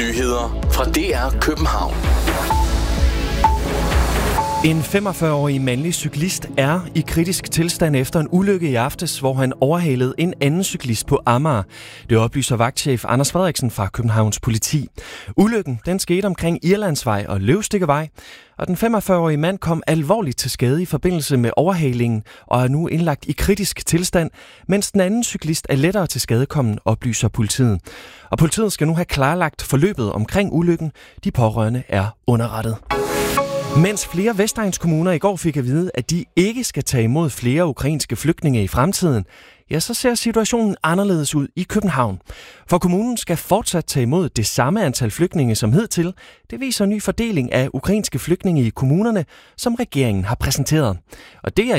Nyheder fra DR København. En 45-årig mandlig cyklist er i kritisk tilstand efter en ulykke i aftes, hvor han overhalede en anden cyklist på Amager. Det oplyser vagtchef Anders Frederiksen fra Københavns Politi. Ulykken den skete omkring Irlandsvej og Løvstikkevej, og den 45-årige mand kom alvorligt til skade i forbindelse med overhalingen og er nu indlagt i kritisk tilstand, mens den anden cyklist er lettere til skadekommen, oplyser politiet. Og politiet skal nu have klarlagt forløbet omkring ulykken. De pårørende er underrettet. Mens flere vestegnskommuner i går fik at vide, at de ikke skal tage imod flere ukrainske flygtninge i fremtiden, ja, så ser situationen anderledes ud i København. For kommunen skal fortsat tage imod det samme antal flygtninge som hidtil. Det viser en ny fordeling af ukrainske flygtninge i kommunerne, som regeringen har præsenteret. Og det er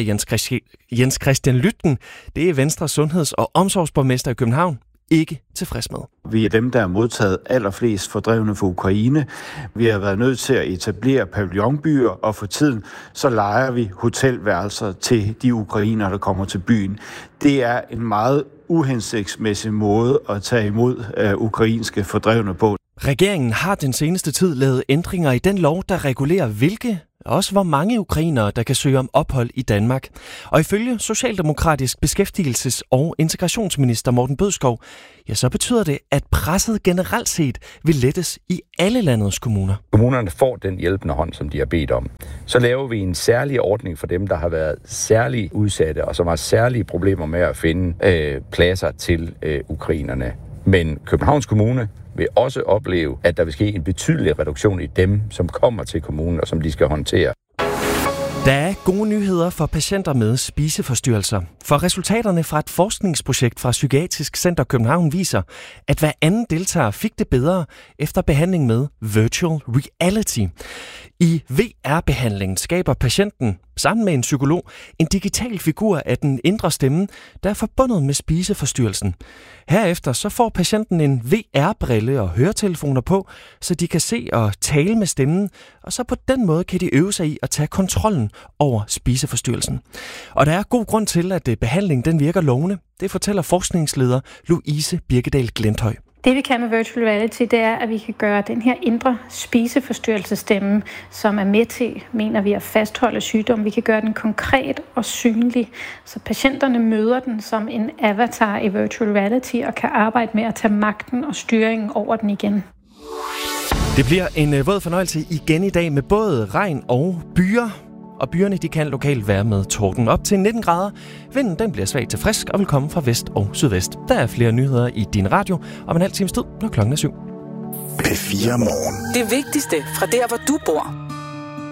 Jens Christian Lytten, det er Venstres sundheds- og omsorgsborgmester i København, ikke tilfreds med. Vi er dem, der har modtaget allerflest fordrevne fra Ukraine. Vi har været nødt til at etablere pavillonbyer, og for tiden så lejer vi hotelværelser til de ukrainere, der kommer til byen. Det er en meget uhensigtsmæssig måde at tage imod ukrainske fordrevne på. Regeringen har den seneste tid lavet ændringer i den lov, der regulerer hvilke og også hvor mange ukrainere, der kan søge om ophold i Danmark. Og ifølge Socialdemokratisk beskæftigelses- og integrationsminister Morten Bødskov, ja, så betyder det, at presset generelt set vil lettes i alle landets kommuner. Kommunerne får den hjælpende hånd, som de har bedt om. Så laver vi en særlig ordning for dem, der har været særligt udsatte og som har særlige problemer med at finde pladser til ukrainerne. Men Københavns Kommune vil også opleve, at der vil ske en betydelig reduktion i dem, som kommer til kommunen og som de skal håndtere. Der er gode nyheder for patienter med spiseforstyrrelser. For resultaterne fra et forskningsprojekt fra Psykiatrisk Center København viser, at hver anden deltager fik det bedre efter behandling med virtual reality. I VR-behandlingen skaber patienten sammen med en psykolog en digital figur af den indre stemme, der er forbundet med spiseforstyrrelsen. Herefter så får patienten en VR-brille og høretelefoner på, så de kan se og tale med stemmen, og så på den måde kan de øve sig i at tage kontrollen over spiseforstyrrelsen. Og der er god grund til, at behandlingen den virker lovende. Det fortæller forskningsleder Louise Birkedal Glenthøj. Det vi kan med virtual reality, det er, at vi kan gøre den her indre spiseforstyrrelsesstemme, som er med til, mener vi, at fastholde sygdom. Vi kan gøre den konkret og synlig, så patienterne møder den som en avatar i virtual reality og kan arbejde med at tage magten og styringen over den igen. Det bliver en våd fornøjelse igen i dag med både regn og byer. Og byerne de kan lokalt være med torden op til 19 grader. Vinden den bliver svag til frisk og vil komme fra vest og sydvest. Der er flere nyheder i din radio om en halv times tid, når klokken er 7. P4 Morgen. Det vigtigste fra der, hvor du bor.